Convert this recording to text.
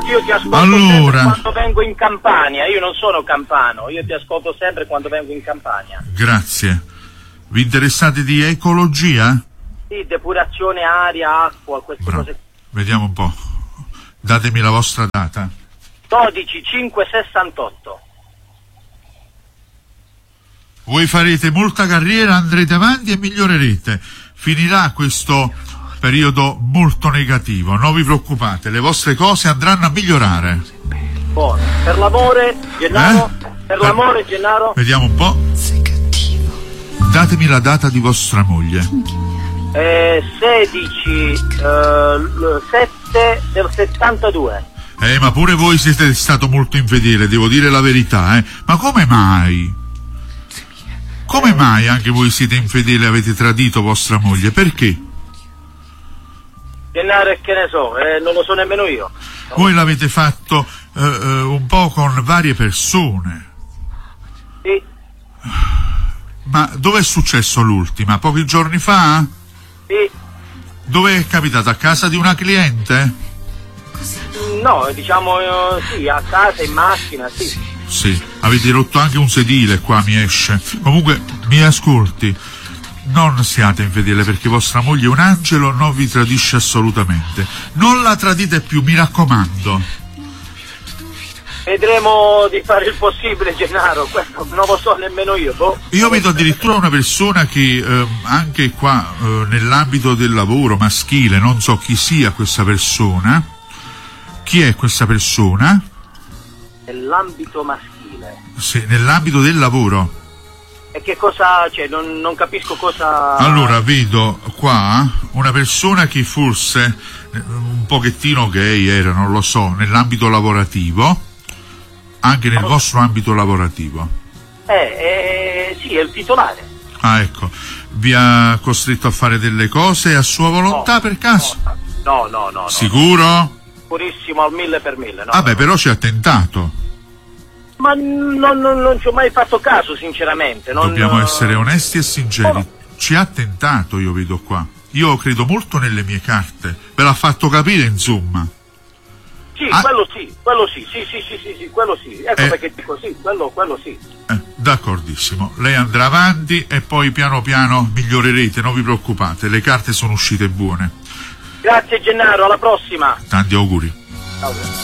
io ti ascolto sempre quando vengo in Campania. Io non sono campano, io ti ascolto sempre quando vengo in Campania. Grazie. Vi interessate di ecologia? Sì, depurazione aria, acqua, queste cose. Vediamo un po'. Datemi la vostra data. 12/5/68. Voi farete molta carriera, andrete avanti e migliorerete. Finirà questo periodo molto negativo, non vi preoccupate, le vostre cose andranno a migliorare. Buono. Per l'amore, Gennaro? Per l'amore, Gennaro? Vediamo un po'. Datemi la data di vostra moglie. 16/7/72. Ma pure voi siete stato molto infedele, devo dire la verità, Ma come mai? Come mai anche voi siete infedeli e avete tradito vostra moglie? Perché? Gennaro, che ne so, non lo so nemmeno io. Voi l'avete fatto un po' con varie persone. Sì. Ma dove è successo l'ultima? Pochi giorni fa? Sì. Dove è capitato? A casa di una cliente? No, diciamo sì, a casa, in macchina, sì. Sì, avete rotto anche un sedile, qua mi esce. Comunque, mi ascolti, non siate infedele perché vostra moglie è un angelo, non vi tradisce assolutamente. Non la tradite più, mi raccomando. Vedremo di fare il possibile, Gennaro, questo non lo so nemmeno io. Io vedo addirittura una persona che anche qua nell'ambito del lavoro maschile, non so chi sia questa persona. Chi è questa persona? Nell'ambito maschile. Sì, nell'ambito del lavoro. E che cosa, cioè, non capisco cosa... Allora, vedo qua una persona che forse un pochettino gay era, non lo so, nell'ambito lavorativo, anche nel vostro ambito lavorativo. Sì, è il titolare. Ah, ecco. Vi ha costretto a fare delle cose a sua volontà per caso? No. Sicuro? Purissimo al 1000%. No, Vabbè, però ci ha tentato. Ma non ci ho mai fatto caso, sinceramente. Dobbiamo essere onesti e sinceri. Ci ha tentato, io vedo qua. Io credo molto nelle mie carte. Ve l'ha fatto capire, insomma. Sì, quello sì, quello sì. Ecco perché dico sì, quello sì. D'accordissimo. Lei andrà avanti e poi piano piano migliorerete, non vi preoccupate. Le carte sono uscite buone. Grazie Gennaro, alla prossima. Tanti auguri. Ciao.